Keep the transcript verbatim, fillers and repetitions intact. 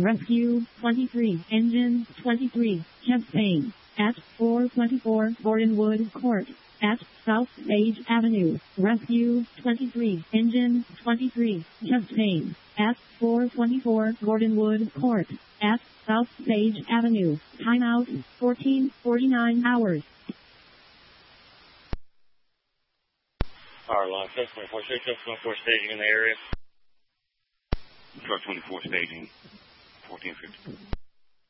Rescue twenty-three, engine twenty-three, chest pain, at four twenty-four Gordonwood Court, at South Sage Avenue. Rescue twenty-three, engine twenty-three, chest pain, at four twenty-four Gordonwood Court, at South Sage Avenue. Timeout fourteen forty-nine hours. Power line, seven twenty-four, seven twenty-four staging in the area. Truck twenty-four staging, fourteen fifty.